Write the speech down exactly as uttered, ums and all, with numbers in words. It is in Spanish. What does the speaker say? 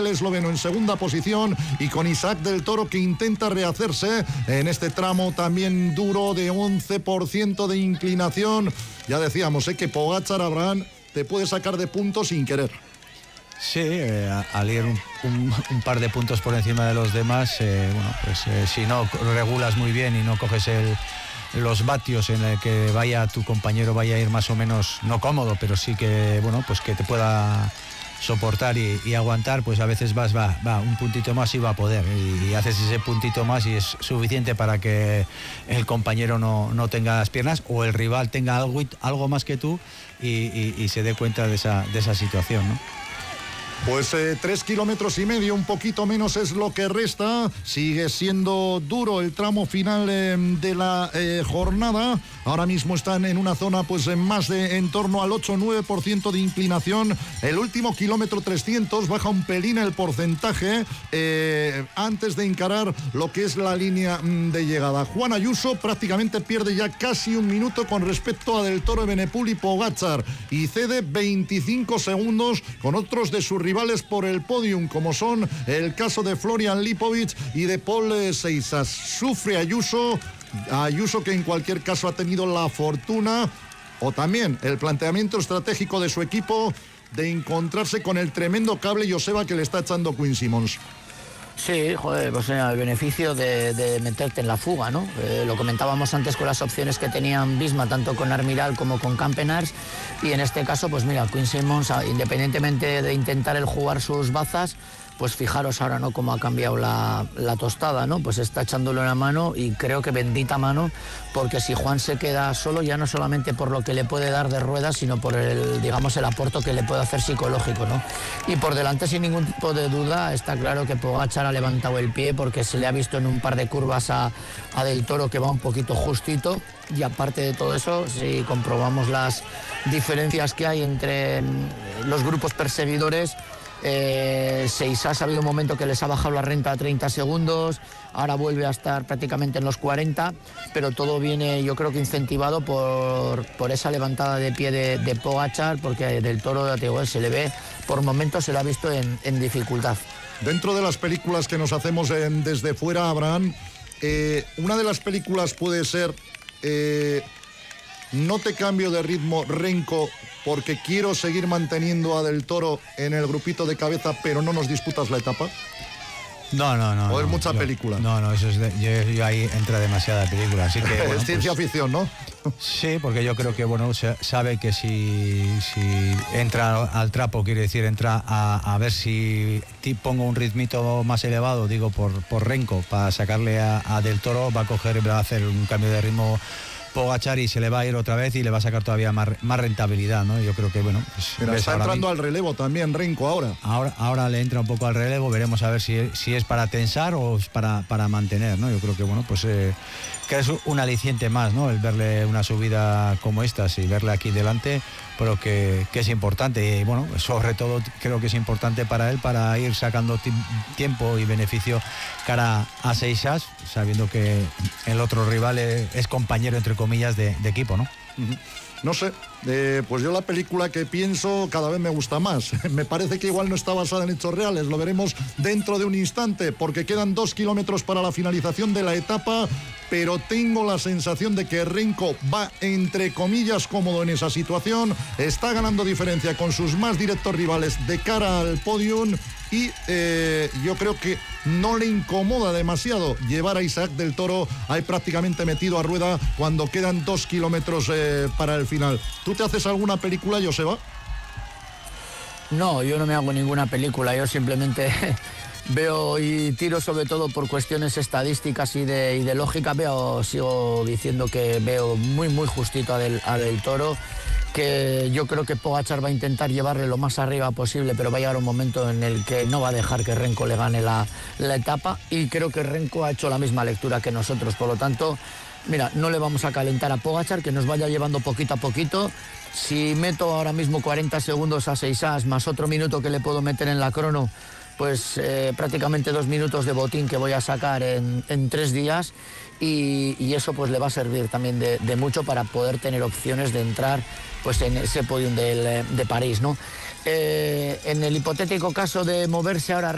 esloveno en segunda posición y con Isaac del Toro que intenta rehacerse en este tramo también duro de once por ciento de inclinación. Ya decíamos, ¿eh? que Pogačar, Abraham, te puede sacar de puntos sin querer. Sí, eh, al ir un, un, un par de puntos por encima de los demás, eh, bueno, pues eh, si no regulas muy bien y no coges el los vatios en el que vaya tu compañero vaya a ir más o menos no cómodo, pero sí que bueno, pues que te pueda soportar y, y aguantar, pues a veces vas va, va un puntito más y va a poder y, y haces ese puntito más y es suficiente para que el compañero no, no tenga las piernas o el rival tenga algo, algo más que tú y, y, y se dé cuenta de esa, de esa situación, ¿no? Pues eh, tres kilómetros y medio, un poquito menos es lo que resta. Sigue siendo duro el tramo final eh, de la eh, jornada. Ahora mismo están en una zona pues en más de en torno al ocho o nueve por ciento de inclinación. El último kilómetro trescientos baja un pelín el porcentaje eh, antes de encarar lo que es la línea mm, de llegada. Juan Ayuso prácticamente pierde ya casi un minuto con respecto a Del Toro, Evenepoel y Pogačar y cede veinticinco segundos con otros de sus rivales por el podium, como son el caso de Florian Lipovic y de Paul Seixas. Sufre Ayuso, Ayuso que en cualquier caso ha tenido la fortuna o también el planteamiento estratégico de su equipo de encontrarse con el tremendo cable Joseba que le está echando Quinn Simmons. Sí, joder, pues el beneficio de, de meterte en la fuga, ¿no? Eh, lo comentábamos antes con las opciones que tenían Visma, tanto con Armiral como con Campenars, y en este caso, pues mira, Quinn Simmons, independientemente de intentar el jugar sus bazas, pues fijaros ahora, ¿no?, cómo ha cambiado la, la tostada, ¿no? Pues está echándole una mano y creo que bendita mano, porque si Juan se queda solo, ya no solamente por lo que le puede dar de ruedas, sino por el, digamos, el aporte que le puede hacer psicológico, ¿no? Y por delante, sin ningún tipo de duda, está claro que Pogačar ha levantado el pie porque se le ha visto en un par de curvas a, a Del Toro que va un poquito justito. Y aparte de todo eso, si comprobamos las diferencias que hay entre los grupos perseguidores, Eh, Seixas ha habido un momento que les ha bajado la renta a treinta segundos, ahora vuelve a estar prácticamente en los cuarenta, pero todo viene, yo creo que incentivado por, por esa levantada de pie de, de Pogačar, porque Del Toro, digo, se le ve, por momentos se le ha visto en, en dificultad. Dentro de las películas que nos hacemos en, desde fuera, Abraham, eh, una de las películas puede ser eh, No te cambio de ritmo, Renko, porque quiero seguir manteniendo a Del Toro en el grupito de cabeza, pero no nos disputas la etapa. No, no, no. O es no, mucha yo, película. No, no, eso es de, yo, yo ahí entra demasiada película, así que bueno, es ciencia pues, ficción, ¿no? Sí, porque yo creo que bueno, se, sabe que si, si entra al trapo, quiere decir entra a, a ver si pongo un ritmito más elevado, digo por, por Renko, para sacarle a, a Del Toro, va a coger y va a hacer un cambio de ritmo Pogačar y se le va a ir otra vez y le va a sacar todavía más, más rentabilidad, ¿no? Yo creo que, bueno... Pues, Pero está entrando al relevo también Renko ahora. ahora. Ahora le entra un poco al relevo, veremos a ver si, si es para tensar o es para, para mantener, ¿no? Yo creo que, bueno, pues eh, que es un aliciente más, ¿no? El verle una subida como esta, y verle aquí delante, pero que, que es importante y, bueno, sobre todo creo que es importante para él para ir sacando t- tiempo y beneficio cara a Seixas, sabiendo que el otro rival es, es compañero, entre comillas, de, de equipo, ¿no? Uh-huh. No sé, eh, pues yo la película que pienso cada vez me gusta más. Me parece que igual no está basada en hechos reales, lo veremos dentro de un instante, porque quedan dos kilómetros para la finalización de la etapa, pero tengo la sensación de que Renko va, entre comillas, cómodo en esa situación, está ganando diferencia con sus más directos rivales de cara al podium y eh, yo creo que no le incomoda demasiado llevar a Isaac del Toro ahí prácticamente metido a rueda cuando quedan dos kilómetros eh, para el final. ¿Tú te haces alguna película, Joseba? No, yo no me hago ninguna película, yo simplemente veo y tiro sobre todo por cuestiones estadísticas y de, y de lógica, veo, sigo diciendo que veo muy muy justito a Del, a Del Toro, que yo creo que Pogačar va a intentar llevarle lo más arriba posible, pero va a llegar un momento en el que no va a dejar que Renko le gane la, la etapa, y creo que Renko ha hecho la misma lectura que nosotros, por lo tanto, mira, no le vamos a calentar a Pogačar, que nos vaya llevando poquito a poquito. Si meto ahora mismo cuarenta segundos a Seixas más otro minuto que le puedo meter en la crono, pues eh, prácticamente dos minutos de botín que voy a sacar en, en tres días y, y eso pues le va a servir también de, de mucho para poder tener opciones de entrar pues en ese podium del, de París, ¿no? Eh, en el hipotético caso de moverse ahora